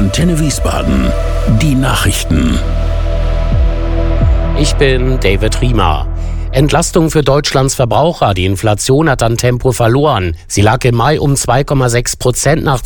Antenne Wiesbaden. Die Nachrichten. Ich bin David Riemer. Entlastung für Deutschlands Verbraucher. Die Inflation hat an Tempo verloren. Sie lag im Mai um 2,6% nach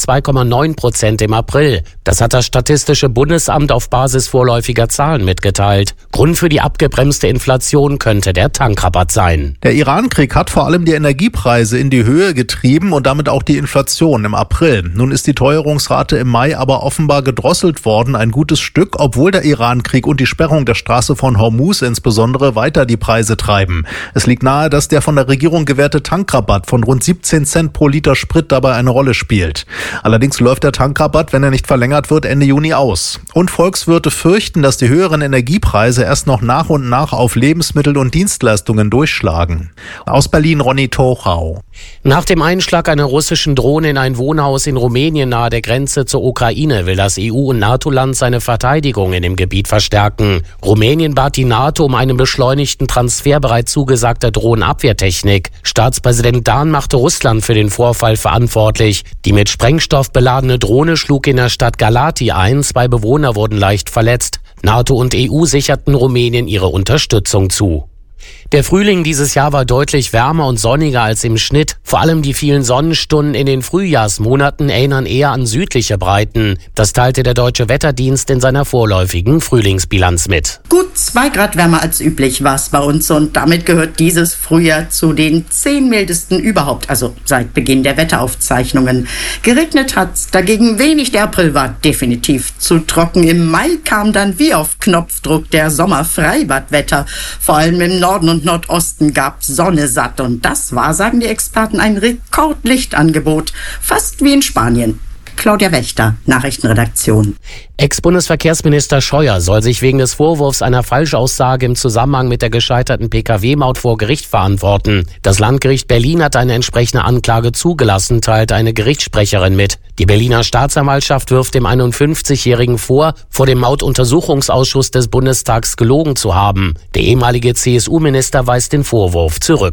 2,9% im April. Das hat das Statistische Bundesamt auf Basis vorläufiger Zahlen mitgeteilt. Grund für die abgebremste Inflation könnte der Tankrabatt sein. Der Iran-Krieg hat vor allem die Energiepreise in die Höhe getrieben und damit auch die Inflation im April. Nun ist die Teuerungsrate im Mai aber offenbar gedrosselt worden, ein gutes Stück, obwohl der Iran-Krieg und die Sperrung der Straße von Hormuz insbesondere weiter die Preise treiben. Es liegt nahe, dass der von der Regierung gewährte Tankrabatt von rund 17 Cent pro Liter Sprit dabei eine Rolle spielt. Allerdings läuft der Tankrabatt, wenn er nicht verlängert wird, Ende Juni aus. Und Volkswirte fürchten, dass die höheren Energiepreise erst noch nach und nach auf Lebensmittel und Dienstleistungen durchschlagen. Aus Berlin Ronny Tochau. Nach dem Einschlag einer russischen Drohne in ein Wohnhaus in Rumänien nahe der Grenze zur Ukraine will das EU- und NATO-Land seine Verteidigung in dem Gebiet verstärken. Rumänien bat die NATO um einen beschleunigten Transfer bereits zugesagter Drohnenabwehrtechnik. Staatspräsident Dahn machte Russland für den Vorfall verantwortlich. Die mit Sprengstoff beladene Drohne schlug in der Stadt Galati ein. 2 Bewohner wurden leicht verletzt. NATO und EU sicherten Rumänien ihre Unterstützung zu. Der Frühling dieses Jahr war deutlich wärmer und sonniger als im Schnitt. Vor allem die vielen Sonnenstunden in den Frühjahrsmonaten erinnern eher an südliche Breiten. Das teilte der Deutsche Wetterdienst in seiner vorläufigen Frühlingsbilanz mit. Gut 2 Grad wärmer als üblich war es bei uns und damit gehört dieses Frühjahr zu den 10 mildesten überhaupt, also seit Beginn der Wetteraufzeichnungen. Geregnet hat's dagegen wenig, der April war definitiv zu trocken. Im Mai kam dann wie auf Knopfdruck der Sommerfreibadwetter. Vor allem im Norden und Nordosten gab Sonne satt und das war, sagen die Experten, ein Rekordlichtangebot, fast wie in Spanien. Claudia Wächter, Nachrichtenredaktion. Ex-Bundesverkehrsminister Scheuer soll sich wegen des Vorwurfs einer Falschaussage im Zusammenhang mit der gescheiterten Pkw-Maut vor Gericht verantworten. Das Landgericht Berlin hat eine entsprechende Anklage zugelassen, teilte eine Gerichtssprecherin mit. Die Berliner Staatsanwaltschaft wirft dem 51-Jährigen vor dem Mautuntersuchungsausschuss des Bundestags gelogen zu haben. Der ehemalige CSU-Minister weist den Vorwurf zurück.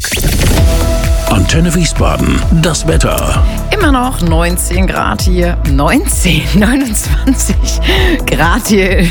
Antenne Wiesbaden, das Wetter. Immer noch 19 Grad hier. 29 Grad hier.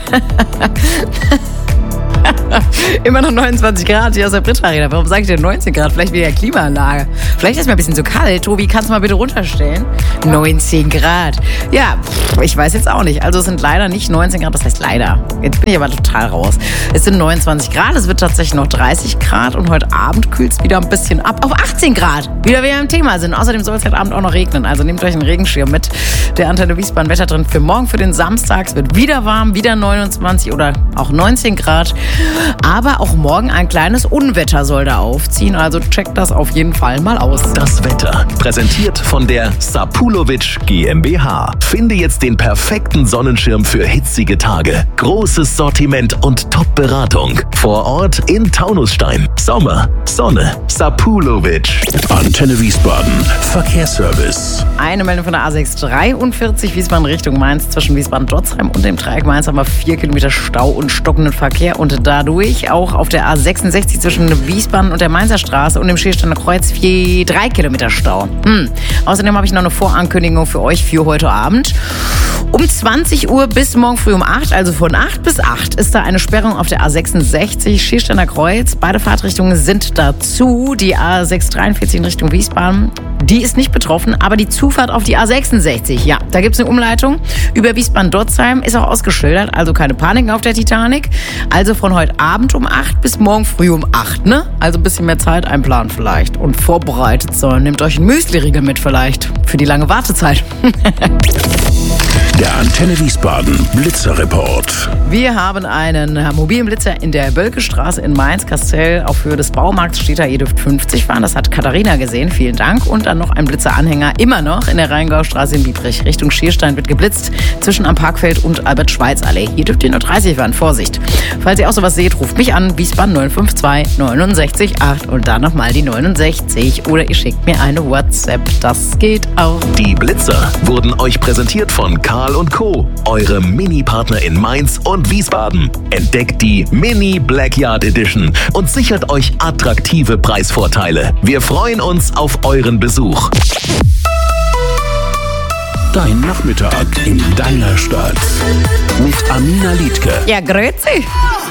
Immer noch 29 Grad hier aus der Brit Arena. Warum sage ich denn 19 Grad? Vielleicht wegen der Klimaanlage. Vielleicht ist mir ein bisschen zu kalt. Tobi, kannst du mal bitte runterstellen? 19 Grad. Ja, ich weiß jetzt auch nicht. Also es sind leider nicht 19 Grad. Das heißt leider. Jetzt bin ich aber total raus. Es sind 29 Grad. Es wird tatsächlich noch 30 Grad. Und heute Abend kühlt es wieder ein bisschen ab. Auf 18 Grad. Wieder wir im Thema sind. Außerdem soll es heute Abend auch noch regnen. Also nehmt euch einen Regenschirm mit. Der Antenne Wiesbaden Wetter drin für morgen, für den Samstag. Es wird wieder warm. Wieder 29 oder auch 19 Grad. Aber auch morgen ein kleines Unwetter soll da aufziehen, also checkt das auf jeden Fall mal aus. Das Wetter, präsentiert von der Sapulovic GmbH. Finde jetzt den perfekten Sonnenschirm für hitzige Tage. Großes Sortiment und Top-Beratung. Vor Ort in Taunusstein. Sommer, Sonne, Sapulovic. Antenne Wiesbaden, Verkehrsservice. Eine Meldung von der A643 Wiesbaden Richtung Mainz. Zwischen Wiesbaden-Dotzheim und dem Dreieck Mainz haben wir 4 Kilometer Stau und stockenden Verkehr und dadurch auch auf der A66 zwischen Wiesbaden und der Mainzer Straße und dem Schiersteiner Kreuz 3 Kilometer Stau. Außerdem habe ich noch eine Vorankündigung für euch für heute Abend. Um 20 Uhr bis morgen früh um 8, also von 8 bis 8, ist da eine Sperrung auf der A66 Schiersteiner Kreuz. Beide Fahrtrichtungen sind dazu. Die A643 in Richtung Wiesbaden, die ist nicht betroffen, aber die Zufahrt auf die A66, ja, da gibt es eine Umleitung über Wiesbaden-Dotzheim, ist auch ausgeschildert, also keine Panik auf der Titanic. Also von heute Abend um 8 bis morgen früh um 8, ne? Also ein bisschen mehr Zeit einplanen vielleicht und vorbereitet sein. Nehmt euch einen Müsli-Riegel mit vielleicht für die lange Wartezeit. Der Antenne Wiesbaden Blitzerreport. Wir haben einen mobilen Blitzer in der Bölkestraße in Mainz-Kastell. Auf Höhe des Baumarkts steht da, ihr dürft 50 fahren. Das hat Katharina gesehen, vielen Dank. Und dann noch ein Blitzeranhänger, immer noch in der Rheingaustraße in Biebrich. Richtung Schierstein wird geblitzt, zwischen am Parkfeld und Albert-Schweitz-Allee. Hier dürft ihr nur 30 fahren, Vorsicht. Falls ihr auch sowas seht, ruft mich an, Wiesbaden 952 69 8 und dann nochmal die 69. Oder ihr schickt mir eine WhatsApp, das geht auch. Die Blitzer wurden euch präsentiert von Karl & Co., eure Mini-Partner in Mainz und Wiesbaden. Entdeckt die Mini Blackyard Edition und sichert euch attraktive Preisvorteile. Wir freuen uns auf euren Besuch. Dein Nachmittag in deiner Stadt. Mit Amina Liedke. Ja, grüezi.